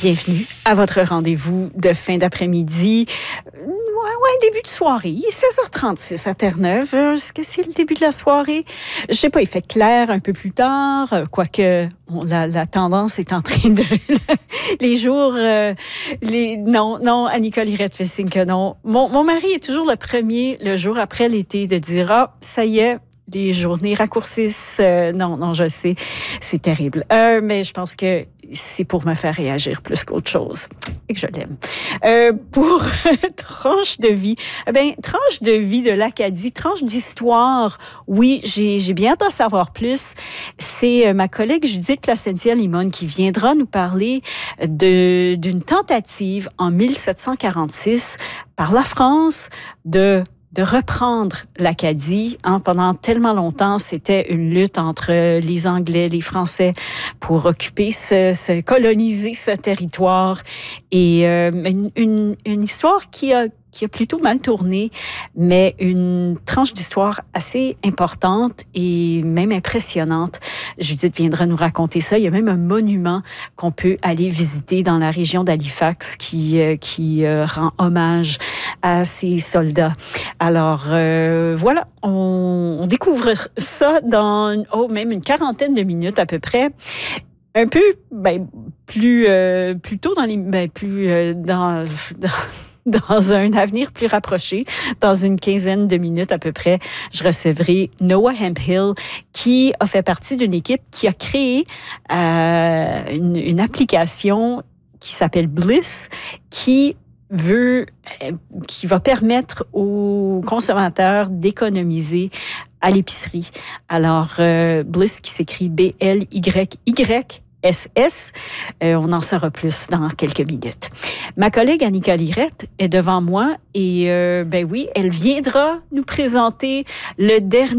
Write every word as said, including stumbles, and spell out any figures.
Bienvenue à votre rendez-vous de fin d'après-midi. Ouais, ouais, début de soirée. Il est seize heures trente-six à Terre-Neuve. Est-ce que c'est le début de la soirée? Je sais pas, il fait clair un peu plus tard, quoique on, la, la tendance est en train de... les jours... Euh, les Non, non, Annika Lirette fait signe que non. Mon, mon mari est toujours le premier, le jour après l'été, de dire « Ah, ça y est, les journées raccourcissent. Euh, non, non, je sais, c'est terrible. Euh, mais je pense que c'est pour me faire réagir plus qu'autre chose et que je l'aime. Euh, pour tranche de vie, eh bien, tranche de vie de l'Acadie, tranche d'histoire. Oui, j'ai, j'ai bien hâte d'en savoir plus. C'est ma collègue Judith Placentia-Limon qui viendra nous parler de, d'une tentative en mille sept cent quarante-six par la France de de reprendre l'Acadie. Hein, pendant tellement longtemps, c'était une lutte entre les Anglais, les Français pour occuper, ce, ce coloniser ce territoire. Et euh, une, une, une histoire qui a qui a plutôt mal tourné, mais une tranche d'histoire assez importante et même impressionnante. Judith viendra nous raconter ça. Il y a même un monument qu'on peut aller visiter dans la région d'Halifax qui, euh, qui euh, rend hommage à ces soldats. Alors, euh, voilà, on, on découvre ça dans oh, même une quarantaine de minutes à peu près. Un peu, ben, plus, euh, plus tôt dans les... Ben, plus euh, dans... dans Dans un avenir plus rapproché, dans une quinzaine de minutes à peu près, je recevrai Noah Hemphill, qui a fait partie d'une équipe qui a créé euh, une, une application qui s'appelle Bliss, qui veut, qui va permettre aux consommateurs d'économiser à l'épicerie. Alors, euh, Bliss qui s'écrit B L Y Y S S. Euh, on en saura plus dans quelques minutes. Ma collègue Annika Lirette est devant moi et, euh, ben oui, elle viendra nous présenter le dernier